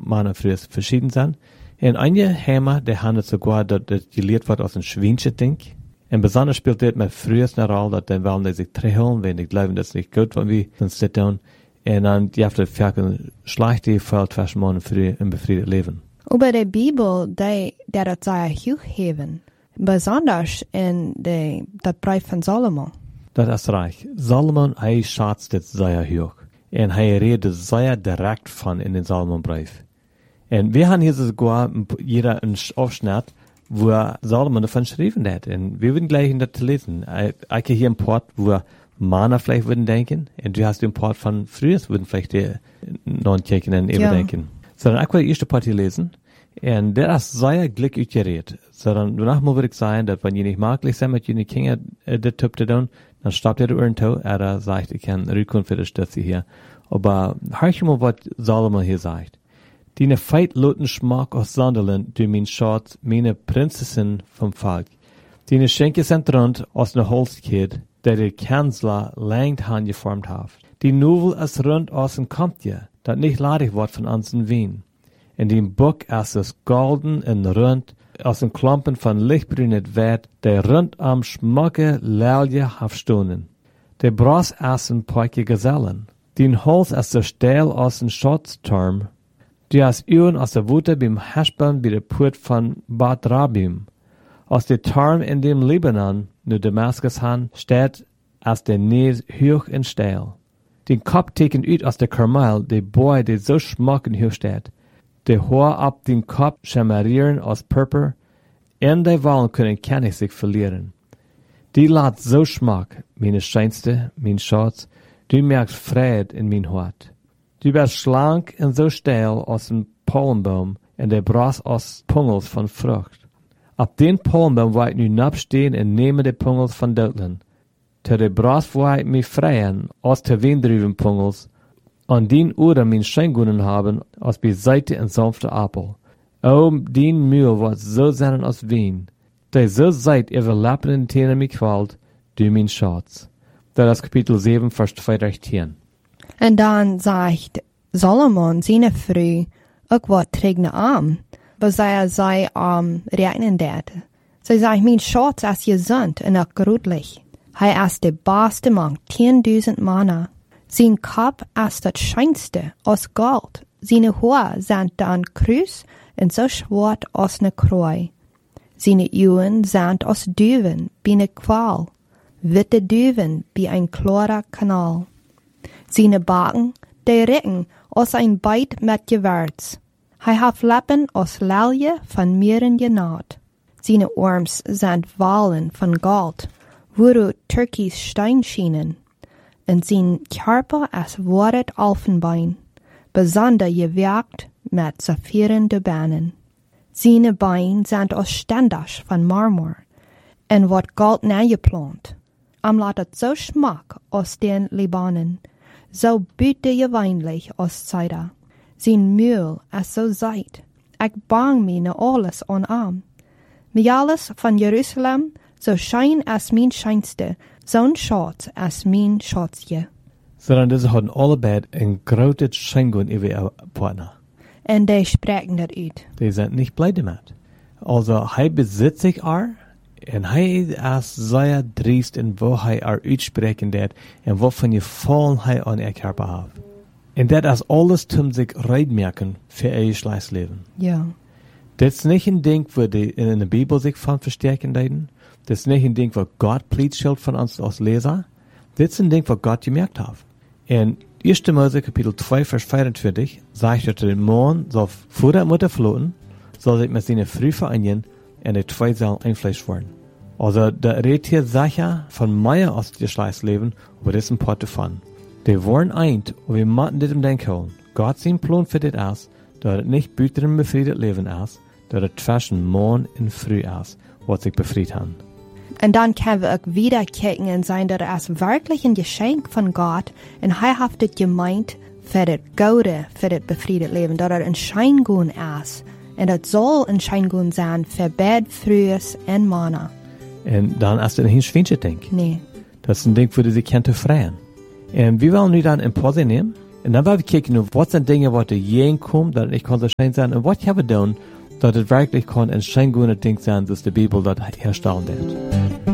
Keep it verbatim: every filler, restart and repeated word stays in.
Mann und Früher verschieden sind. Und einige Hämmer, die haben sogar, dass das gelehrt wird aus dem Schweinchen-Ding. Und besonders spielt das mit Früher eine Rolle, dass dann wollen die sich treffen, wenn die glauben, das ist nicht gut, wenn wir uns das tun. Und dann, die haben das Ferkel schlechte Fall zwischen Mann und Früh im befriedeten Leben. Über die Bibel, die, der das sehr hoch haben, besonders in der, das Brief von Salomon. Das ist reich. Salomon, er schätzt das sehr hoch. Und er redet sehr direkt von in den Salomon-Brief. Und wir haben hier sogar jeder einen Aufschnitt, wo Salomon davon geschrieben hat. Und wir würden gleich in das lesen. Ich habe hier einen Part, wo Männer vielleicht würden denken. Und du hast den Part von früher, würden vielleicht die Non-Kirchen eben ja. denken. Sondern ich will die erste Part hier lesen. Und der ist sehr glücklich geredet. Sondern danach muss ich sagen, dass wenn ihr nicht maglich seid, mit jenen Kindern, äh, der Typ zu tun, dann stoppt ihr die Ohren zu, er sagt, ich kann rückkommen für das Stütze hier. Aber hör mal, was Salomon hier sagt. Dine feit loten Schmack aus Sunderland, du mein Schatz, meine Prinzessin vom Volk. Dine Schenke sind rund aus ne Holzkid, der die Kanzler langt han geformt haft. Die Nuvel ist rund aus dem Kamptje, dat nicht ladig wird von uns in Wien. In dem Buch ist es golden in rund, aus den Klumpen von lichtbrünet Wert, der rund am schmucke Lälje haft stonen. Der Bras essen poike Gesellen. Den Holz ist der Stähl aus dem Schatzturm, die hast Uhren aus der Wute beim Haschbahn bei der Port von Bad Rabim. Aus der Turm in dem Libanon, nur Damaskus han, steht als der Nes hoch in Stähl. Den Kopf teken ut aus der Karmel, der Boy, der so schmuck und hoch steht. Der Haar ab den Kopf schemarieren aus Purpur, in der Wallen können kennig sich verlieren. Die lat so schmuck, meine Scheinste, mein Schatz, du merkst Fried in mein Hort. Du bist schlank und so steil aus dem Palmbaum und der Bras aus Pungels von Frucht. Ab den Palmbaum war ich nun abstehen und nehme die Pungels von Deutland. Te der Bras war ich mich freien aus der Windrüben Pungels, an den Uhr mein Scheingunnen haben aus beiseite und sanfte Apel. O, den Mühl wird so sein aus Wien, der so seid ihr verlappenden Tänen mich qualt, du mein Schatz. Das ist Kapitel sieben, Vers zwei dreizehn. Und dann sagt Salomon seine Frau, auch was trägt Arm, was er sei am rechnen dat. Sie sagt, mein Schatz ist gesund und auch gründlich. Er ist der beste Mann, zehntausend Männer. Sein Kopf ist das scheinste aus Gold. Seine Haare sind dann Kreuz und so schwarz aus ne Kreu. Seine Augen sind aus Düven, wie ne Qual. Witte Düven, wie ein klarer Kanal. Seine Backen, die Ricken aus ein Beid mit Gewürz. Er hat Lippen aus Lälje von Mieren genaht. Seine Arms sind Walen von Gold, woru Türkis Stein schienen. Und sein Körper ist worret Elfenbein, besonder gewirkt mit Saphiren de Bahnen. Seine Beine sind aus Standasch von Marmor, und wird Gold nägeplant. Am latet so Schmack aus den Libanen, so büttegewöhnlich aus Zeida. Sein Mühl ist so seit, ich bang mir ne alles an Arm. Mir alles von Jerusalem, so schein as mein scheinste, zo'n Schatz as mein Schatzje. Sondern diese haben alle beide ein großes Scheingun über ihr Partner. Und die sprechen das uit. Die sind nicht blöd damit. Also, er besitzt sich er, und er ist sehr driest in wo er er uitspreken dat, und wovon je vollen er an ihr Körper hat. Und das ist alles, um sich reitmerken für ihr Schleißleben. Ja. Das ist nicht ein Ding, wo die in der Bibel sich von verstärken deuten. Das ist nicht ein Ding, wo Gott Plietschild von uns als Leser. Das ist ein Ding, wo Gott gemerkt hat. In erster Mose Kapitel zwei, Vers vierundzwanzig, sagt er, der Mann soll vor der Mutter floten, soll sich mit seiner Frau vereinigen, und die zwei sollen ein Fleisch werden. Also, da redet hier sicher von mir aus dem Schleißleben, wo das ein Part davon. Die waren eint, und wir müssen das im Denken holen. Gott sein Plan für das ist, dass es nicht büter ein befriedet Leben ist, dass es zwischen Mann und Frau ist, was sich befriedet haben. Und dann können wir auch wieder kicken und sein, dass es wirklich ein Geschenk von Gott und er hat das gemeint für das Gute, für das befriedete Leben, dass er ein Scheingun ist. Und das soll ein Scheingun sein für beide Frühes und Männer. Und dann ist das nicht ein Schweinchen-Ding. Nee. Das ist ein Ding, wo du sich kannst freuen. Und wir wollen nu dann in Pause nehmen Und dann wollen wir kijken, was sind Dinge, was er jeden kommt, dass ich kann so schön sein, und was ich habe tun, dass es wirklich kann ein schön guter Ding sein, dass die Bibel das herstellen wird.